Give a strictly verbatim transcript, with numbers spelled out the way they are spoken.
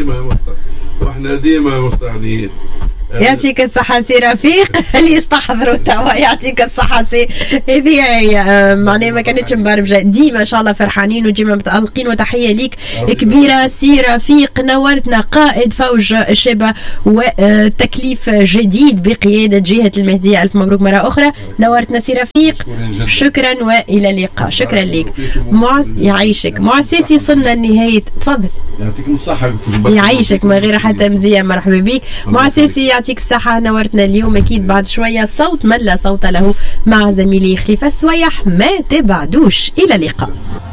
ديما مستعد واحنا ديما مستعدين. يعطيك الصحة سي رفيق اللي يستحضروا توا. يعطيك الصحة سي. هذه هي معناها ما كانتش مبرمجة. ديما ان شاء الله فرحانين وديما متألقين. وتحية ليك كبيرة سي رفيق، نورتنا قائد فوج الشبه وتكليف جديد بقيادة جهة المهدية. ألف مبروك مرة أخرى، نورتنا سي رفيق. شكرا وإلى اللقاء. شكرا لك معس... يعيشك معساسي. وصلنا لنهاية. تفضل. يعطيكم الصحة. يعيشك ما غير حتى مزية. مرحبا بك معساسي، يعطيك الصحة. نورتنا اليوم. أكيد بعد شوية صوت من لا صوت له مع زميلي خليفة السويح. ما تبعدوش. إلى اللقاء.